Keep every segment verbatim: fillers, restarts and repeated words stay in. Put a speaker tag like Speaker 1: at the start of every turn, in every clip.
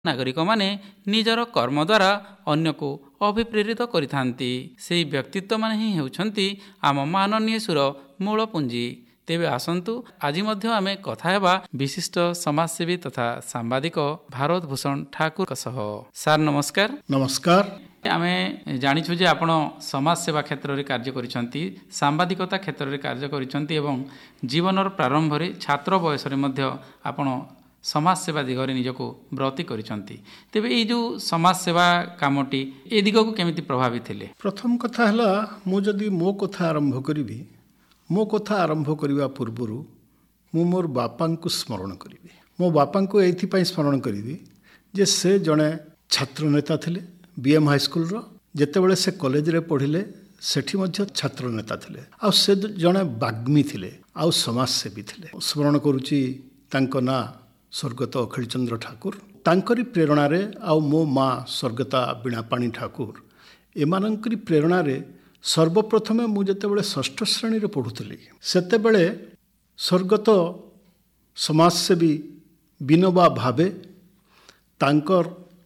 Speaker 1: ନାଗରିକମାନେ ନିଜର କର୍ମ ଦ୍ୱାରା ଅନ୍ୟକୁ ଅଭିପ୍ରେରିତ କରିଥାନ୍ତି। ସେହି ବ୍ୟକ୍ତିତ୍ୱମାନେ ହିଁ ହେଉଛନ୍ତି ଆମ ମାନନୀୟ ସୁର ମୂଳ ପୁଞ୍ଜି। ତେବେ ଆସନ୍ତୁ ଆଜି ମଧ୍ୟ ଆମେ କଥା ହେବା ବିଶିଷ୍ଟ ସମାଜସେବୀ ତଥା ସାମ୍ବାଦିକ ଭାରତ ଭୂଷଣ ଠାକୁରଙ୍କ ସହ। ସାର୍ ନମସ୍କାର।
Speaker 2: ନମସ୍କାର।
Speaker 1: ଆମେ ଜାଣିଛୁ ଯେ ଆପଣ ସମାଜସେବା କ୍ଷେତ୍ରରେ କାର୍ଯ୍ୟ କରିଛନ୍ତି, ସାମ୍ବାଦିକତା କ୍ଷେତ୍ରରେ କାର୍ଯ୍ୟ କରିଛନ୍ତି ଏବଂ ଜୀବନର ପ୍ରାରମ୍ଭରେ ଛାତ୍ର ବୟସରେ ମଧ୍ୟ ଆପଣ ସମାଜସେବା ଦିଗରେ ନିଜକୁ ବ୍ରତୀ କରିଛନ୍ତି। ତେବେ ଏଇ ଯେଉଁ ସମାଜସେବା କାମଟି ଏ ଦିଗକୁ କେମିତି ପ୍ରଭାବିତ ଥିଲେ?
Speaker 2: ପ୍ରଥମ କଥା ହେଲା, ମୁଁ ଯଦି ମୋ କଥା ଆରମ୍ଭ କରିବି, ମୋ କଥା ଆରମ୍ଭ କରିବା ପୂର୍ବରୁ ମୁଁ ମୋର ବାପାଙ୍କୁ ସ୍ମରଣ କରିବି। ମୋ ବାପାଙ୍କୁ ଏଇଥିପାଇଁ ସ୍ମରଣ କରିବି ଯେ ସେ ଜଣେ ଛାତ୍ର ନେତା ଥିଲେ ବି ଏମ୍ ହାଇସ୍କୁଲର। ଯେତେବେଳେ ସେ କଲେଜରେ ପଢ଼ିଲେ ସେଠି ମଧ୍ୟ ଛାତ୍ର ନେତା ଥିଲେ, ଆଉ ସେ ଜଣେ ବାଗ୍ମୀ ଥିଲେ ଆଉ ସମାଜସେବୀ ଥିଲେ। ସ୍ମରଣ କରୁଛି ତାଙ୍କ ନାଁ ସ୍ୱର୍ଗତ ଅଖିଳଚନ୍ଦ୍ର ଠାକୁର। ତାଙ୍କରି ପ୍ରେରଣାରେ ଆଉ ମୋ ମା ସ୍ୱର୍ଗତା ବୀଣାପାଣି ଠାକୁର, ଏମାନଙ୍କରି ପ୍ରେରଣାରେ ସର୍ବପ୍ରଥମେ ମୁଁ ଯେତେବେଳେ ଷଷ୍ଠ ଶ୍ରେଣୀରେ ପଢ଼ୁଥିଲି ସେତେବେଳେ ସ୍ୱର୍ଗତ ସମାଜସେବୀ ବିନୋବା ଭାବେ ତାଙ୍କର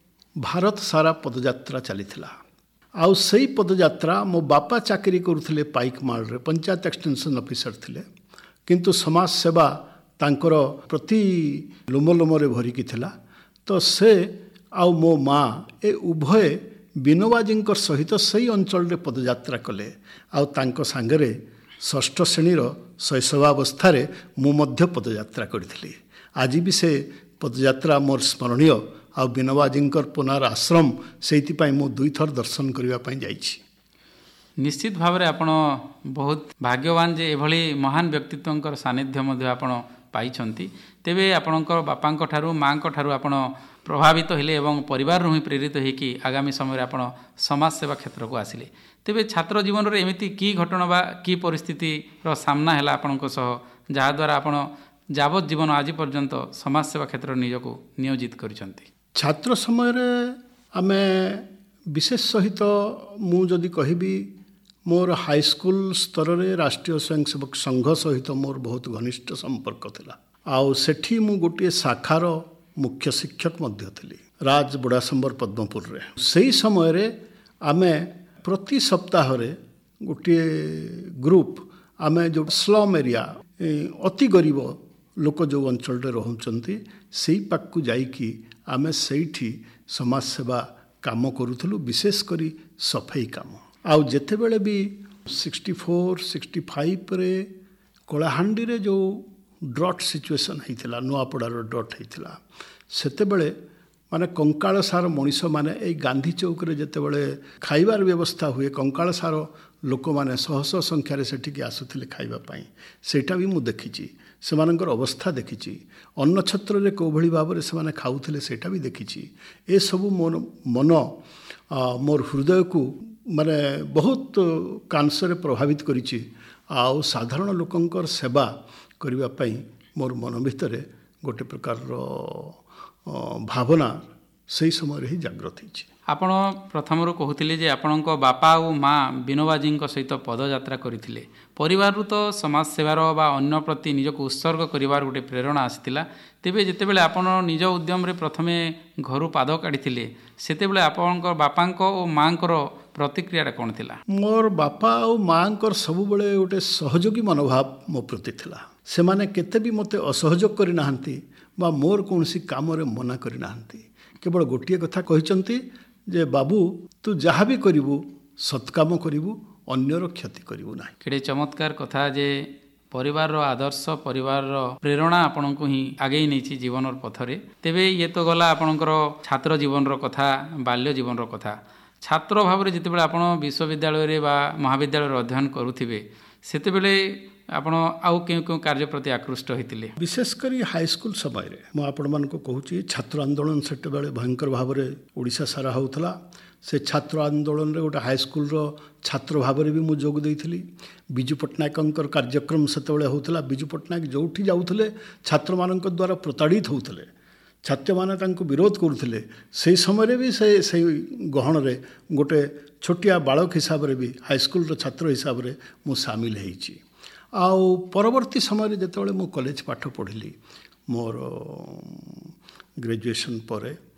Speaker 2: ଭାରତ ସାରା ପଦଯାତ୍ରା ଚାଲିଥିଲା। ଆଉ ସେଇ ପଦଯାତ୍ରା, ମୋ ବାପା ଚାକିରି କରୁଥିଲେ ପାଇକମାଳରେ, ପଞ୍ଚାୟତ ଏକ୍ସଟେନସନ୍ ଅଫିସର ଥିଲେ, କିନ୍ତୁ ସମାଜସେବା ତାଙ୍କର ପ୍ରତି ଲୋମଲୋମରେ ଭରିକି ଥିଲା। ତ ସେ ଆଉ ମୋ ମା ଏ ଉଭୟ ବିନୋବାଜୀଙ୍କ ସହିତ ସେଇ ଅଞ୍ଚଳରେ ପଦଯାତ୍ରା କଲେ। ଆଉ ତାଙ୍କ ସାଙ୍ଗରେ ଷଷ୍ଠ ଶ୍ରେଣୀର ଶୈଶବାବସ୍ଥାରେ ମୁଁ ମଧ୍ୟ ପଦଯାତ୍ରା କରିଥିଲି। ଆଜି ବି ସେ ପଦଯାତ୍ରା ମୋର ସ୍ମରଣୀୟ। ଆଉ ବିନୋବାଜୀଙ୍କର ପୁନାର ଆଶ୍ରମ, ସେଇଥିପାଇଁ ମୁଁ ଦୁଇଥର ଦର୍ଶନ କରିବା ପାଇଁ ଯାଇଛି।
Speaker 1: ନିଶ୍ଚିତ ଭାବରେ ଆପଣ ବହୁତ ଭାଗ୍ୟବାନ ଯେ ଏଭଳି ମହାନ ବ୍ୟକ୍ତିତ୍ୱଙ୍କର ସାନ୍ନିଧ୍ୟ ମଧ୍ୟ ଆପଣ ପାଇଛନ୍ତି। ତେବେ ଆପଣଙ୍କ ବାପାଙ୍କ ଠାରୁ ମାଙ୍କ ଠାରୁ ଆପଣ ପ୍ରଭାବିତ ହେଲେ ଏବଂ ପରିବାରରୁ ହିଁ ପ୍ରେରିତ ହୋଇକି ଆଗାମୀ ସମୟରେ ଆପଣ ସମାଜସେବା କ୍ଷେତ୍ରକୁ ଆସିଲେ। ତେବେ ଛାତ୍ର ଜୀବନରେ ଏମିତି କି ଘଟଣା ବା କି ପରିସ୍ଥିତିର ସାମ୍ନା ହେଲା ଆପଣଙ୍କ ସହ, ଯାହାଦ୍ୱାରା ଆପଣ ଯାବତ ଜୀବନ ଆଜି ପର୍ଯ୍ୟନ୍ତ ସମାଜସେବା କ୍ଷେତ୍ରରେ ନିଜକୁ ନିୟୋଜିତ କରିଛନ୍ତି?
Speaker 2: ଛାତ୍ର ସମୟରେ ଆମେ ବିଶେଷ ସହିତ, ମୁଁ ଯଦି କହିବି, ମୋର ହାଇସ୍କୁଲ ସ୍ତରରେ ରାଷ୍ଟ୍ରୀୟ ସ୍ୱୟଂସେବକ ସଂଘ ସହିତ ମୋର ବହୁତ ଘନିଷ୍ଠ ସମ୍ପର୍କ ଥିଲା। ଆଉ ସେଠି ମୁଁ ଗୋଟିଏ ଶାଖାର ମୁଖ୍ୟ ଶିକ୍ଷକ ମଧ୍ୟ ଥିଲି, ରାଜ ବୁଢ଼ାସମ୍ବର ପଦ୍ମପୁରରେ। ସେହି ସମୟରେ ଆମେ ପ୍ରତି ସପ୍ତାହରେ ଗୋଟିଏ ଗ୍ରୁପ, ଆମେ ଯେଉଁ ସ୍ଲମ୍ ଏରିଆ, ଅତି ଗରିବ ଲୋକ ଯେଉଁ ଅଞ୍ଚଳରେ ରହୁଛନ୍ତି, ସେଇ ପାଖକୁ ଯାଇକି ଆମେ ସେଇଠି ସମାଜସେବା କାମ କରୁଥିଲୁ, ବିଶେଷ କରି ସଫେଇ କାମ। ଆଉ ଯେତେବେଳେ ବି ସିକ୍ସଟି ଫୋର୍ ସିକ୍ସଟି ଫାଇଭରେ କଳାହାଣ୍ଡିରେ ଯେଉଁ ଡ୍ରଟ୍ ସିଚୁଏସନ୍ ହେଇଥିଲା, ନୂଆପଡ଼ାର ଡ୍ରଟ୍ ହେଇଥିଲା, ସେତେବେଳେ ମାନେ କଙ୍କାଳସାର ମଣିଷମାନେ ଏଇ ଗାନ୍ଧୀ ଚୌକରେ ଯେତେବେଳେ ଖାଇବାର ବ୍ୟବସ୍ଥା ହୁଏ, କଙ୍କାଳସାର ଲୋକମାନେ ଶହ ଶହ ସଂଖ୍ୟାରେ ସେଠିକି ଆସୁଥିଲେ ଖାଇବା ପାଇଁ। ସେଇଟା ବି ମୁଁ ଦେଖିଛି, ସେମାନଙ୍କର ଅବସ୍ଥା ଦେଖିଛି। ଅନ୍ନଛତ୍ରରେ କେଉଁଭଳି ଭାବରେ ସେମାନେ ଖାଉଥିଲେ ସେଇଟା ବି ଦେଖିଛି। ଏସବୁ ମୋର ମନ, ମୋର ହୃଦୟକୁ ମାନେ ବହୁତ କାଂଶରେ ପ୍ରଭାବିତ କରିଛି। ଆଉ ସାଧାରଣ ଲୋକଙ୍କର ସେବା କରିବା ପାଇଁ ମୋର ମନ ଭିତରେ ଗୋଟେ ପ୍ରକାରର ଭାବନା ସେହି ସମୟରେ ହିଁ ଜାଗ୍ରତ ହେଇଛି।
Speaker 1: ଆପଣ ପ୍ରଥମରୁ କହୁଥିଲେ ଯେ ଆପଣଙ୍କ ବାପା ଆଉ ମା ବିନୋବାଜୀଙ୍କ ସହିତ ପଦଯାତ୍ରା କରିଥିଲେ। ପରିବାରରୁ ତ ସମାଜସେବାର ବା ଅନ୍ୟ ପ୍ରତି ନିଜକୁ ଉତ୍ସର୍ଗ କରିବାର ଗୋଟେ ପ୍ରେରଣା ଆସିଥିଲା। ତେବେ ଯେତେବେଳେ ଆପଣ ନିଜ ଉଦ୍ୟମରେ ପ୍ରଥମେ ଘରୁ ପାଦ କାଢ଼ିଥିଲେ, ସେତେବେଳେ ଆପଣଙ୍କ ବାପାଙ୍କ ଓ ମାଙ୍କର ପ୍ରତିକ୍ରିୟାଟା କ'ଣ ଥିଲା?
Speaker 2: ମୋର ବାପା ଆଉ ମାଙ୍କର ସବୁବେଳେ ଗୋଟେ ସହଯୋଗୀ ମନୋଭାବ ମୋ ପ୍ରତି ଥିଲା। ସେମାନେ କେତେ ବି ମୋତେ ଅସହଯୋଗ କରିନାହାନ୍ତି ବା ମୋର କୌଣସି କାମରେ ମନା କରିନାହାନ୍ତି। କେବଳ ଗୋଟିଏ କଥା କହିଛନ୍ତି ଯେ, ବାବୁ ତୁ ଯାହା ବି କରିବୁ ସତ୍କାମ କରିବୁ, ଅନ୍ୟର କ୍ଷତି କରିବୁ ନାହିଁ।
Speaker 1: କେଡ଼େ ଚମତ୍କାର କଥା ଯେ ପରିବାରର ଆଦର୍ଶ, ପରିବାରର ପ୍ରେରଣା ଆପଣଙ୍କୁ ହିଁ ଆଗେଇ ନେଇଛି ଜୀବନର ପଥରେ। ତେବେ ଇଏ ତ ଗଲା ଆପଣଙ୍କର ଛାତ୍ର ଜୀବନର କଥା, ବାଲ୍ୟ ଜୀବନର କଥା। ଛାତ୍ର ଭାବରେ ଯେତେବେଳେ ଆପଣ ବିଶ୍ୱବିଦ୍ୟାଳୟରେ ବା ମହାବିଦ୍ୟାଳୟରେ ଅଧ୍ୟୟନ କରୁଥିବେ, ସେତେବେଳେ ଆପଣ ଆଉ କେଉଁ କେଉଁ କାର୍ଯ୍ୟ ପ୍ରତି ଆକୃଷ୍ଟ ହୋଇଥିଲେ?
Speaker 2: ବିଶେଷ କରି ହାଇସ୍କୁଲ ସମୟରେ ମୁଁ ଆପଣମାନଙ୍କୁ କହୁଛି, ଛାତ୍ର ଆନ୍ଦୋଳନ ସେତେବେଳେ ଭୟଙ୍କର ଭାବରେ ଓଡ଼ିଶା ସାରା ହେଉଥିଲା। ସେ ଛାତ୍ର ଆନ୍ଦୋଳନରେ ଗୋଟେ ହାଇସ୍କୁଲର ଛାତ୍ର ଭାବରେ ବି ମୁଁ ଯୋଗ ଦେଇଥିଲି। ବିଜୁ ପଟ୍ଟନାୟକଙ୍କର କାର୍ଯ୍ୟକ୍ରମ ସେତେବେଳେ ହେଉଥିଲା। ବିଜୁ ପଟ୍ଟନାୟକ ଯେଉଁଠି ଯାଉଥିଲେ ଛାତ୍ରମାନଙ୍କ ଦ୍ୱାରା ପ୍ରତାଡ଼ିତ ହେଉଥିଲେ, ଛାତ୍ରମାନେ ତାଙ୍କୁ ବିରୋଧ କରୁଥିଲେ। ସେହି ସମୟରେ ବି ସେ ସେଇ ଗହଣରେ ଗୋଟେ ଛୋଟିଆ ବାଳକ ହିସାବରେ ବି, ହାଇସ୍କୁଲର ଛାତ୍ର ହିସାବରେ ମୁଁ ସାମିଲ ହେଇଛି। ଆଉ ପରବର୍ତ୍ତୀ ସମୟରେ ଯେତେବେଳେ ମୁଁ କଲେଜ ପାଠ ପଢ଼ିଲି, ମୋର ଗ୍ରାଜୁଏସନ୍ ପରେ